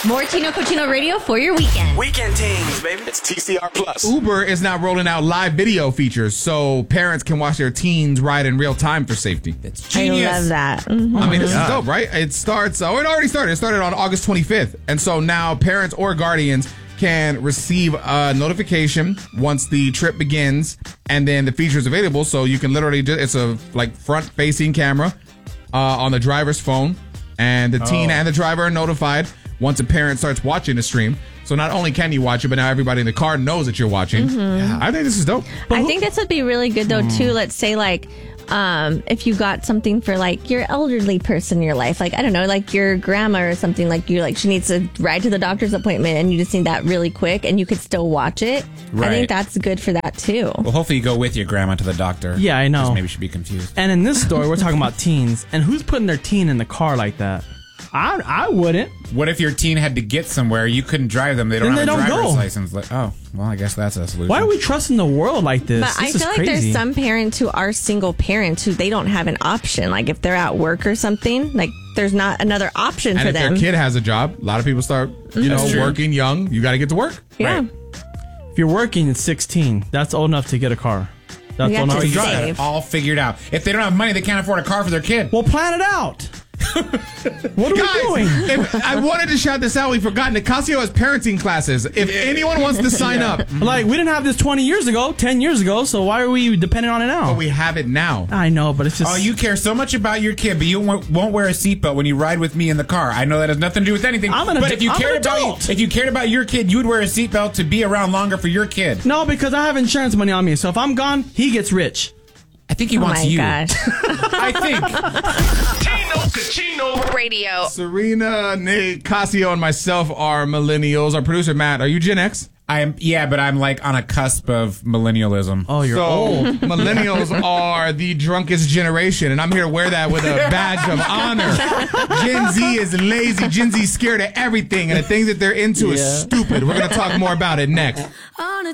More Tino Cochino Radio for your weekend. Weekend teams, baby. It's TCR Plus. Uber is now rolling out live video features so parents can watch their teens ride in real time for safety. It's genius. I love that. Mm-hmm. I mean, this is dope, right? It starts, it already started. It started on August 25th. And so now parents or guardians can receive a notification once the trip begins, and then the feature is available. So you can literally it's a front-facing camera on the driver's phone, and the teen and the driver are notified once a parent starts watching the stream. So not only can you watch it, but now everybody in the car knows that you're watching. Mm-hmm. Yeah. I think this is dope. I think this would be really good, though, too. Let's say, if you got something for, your elderly person in your life, I don't know, your grandma or something, she needs to ride to the doctor's appointment, and you just need that really quick, and you could still watch it. Right. I think that's good for that, too. Well, hopefully you go with your grandma to the doctor. Yeah, I know. 'Cause maybe she'd be confused. And in this story, we're talking about teens. And who's putting their teen in the car like that? I wouldn't. What if your teen had to get somewhere? You couldn't drive them. They don't Then have they a don't driver's go. license. Well, I guess that's a solution. Why are we trusting the world like this? But I This is feel like crazy. there's some parents who are single parents who they don't have an option. If they're at work or something, there's not another option And for if them. their kid has a job, a lot of people start, That's true. working young. You got to get to work. Yeah. Right. If you're working at 16, that's old enough to get a car. That's You old have enough to to drive. save. Got it all figured out. If they don't have money, they can't afford a car for their kid. Well, plan it out. What are we doing? If I wanted to shout this out. We've forgotten. Nicasio has parenting classes. If anyone wants to sign up, We didn't have this 20 years ago, 10 years ago, so why are we dependent on it now? but we have it now. I know, but it's just... Oh, you care so much about your kid, but you won't wear a seatbelt when you ride with me in the car. I know that has nothing to do with anything. But if you cared about your kid, you would wear a seatbelt to be around longer for your kid. No, because I have insurance money on me, so if I'm gone, he gets rich. I think he wants you. Gosh. I think. Tino Cochino Radio. Serena, Nicasio, and myself are millennials. Our producer Matt, are you Gen X? I am. Yeah, but I'm on a cusp of millennialism. Oh, you're old. Millennials are the drunkest generation, and I'm here to wear that with a badge of honor. Gen Z is lazy. Gen Z is scared of everything, and the things that they're into is stupid. We're going to talk more about it next. On a